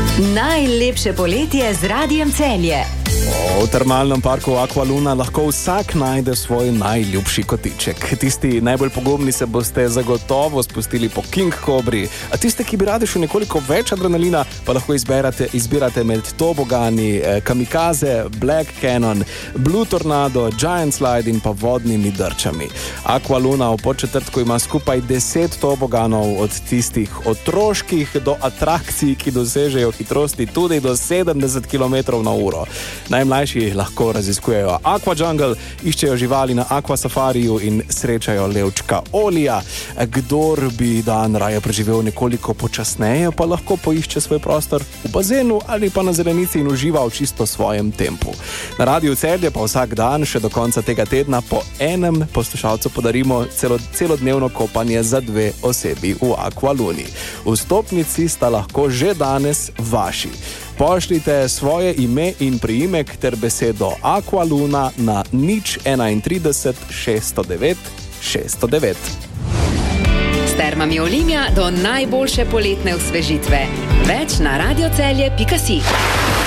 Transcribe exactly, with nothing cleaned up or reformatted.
Najlepše poletje z Radiem Celje. V termalnem parku Aqualuna lahko vsak najde svoj najljubši kotiček. Tisti najbolj pogumni se boste zagotovo spustili po King Cobri, a tiste, ki bi radi še nekoliko več adrenalina, pa lahko izberate, izbirate med tobogani, kamikaze, Black Cannon, Blue Tornado, Giant Slide in pa vodnimi drčami. Aqualuna v Podčetrtku ima skupaj deset toboganov, od tistih otroških do atrakcij, ki dosežejo hitrosti tudi do sedemdeset kilometrov na uro. Najmlajši lahko raziskujejo Aqua Jungle, iščejo živali na Aqua Safariju in srečajo levčka Olija. Kdor bi dan raje preživel nekoliko počasneje, pa lahko poišče svoj prostor v bazenu ali pa na zelenici in uživa v čisto svojem tempu. Na Radiu Celje pa vsak dan še do konca tega tedna po enem poslušalcu podarimo celo, celodnevno kopanje za dve osebi v Aqualuni. Vstopnici sta lahko že danes vaši. Pošljite svoje ime in priimek ter besedo Aqualuna na nič enaintrideset šeststo devet šeststo devet. S termami Olimia do najboljše poletne osvežitve. Več na radiocelje pika si.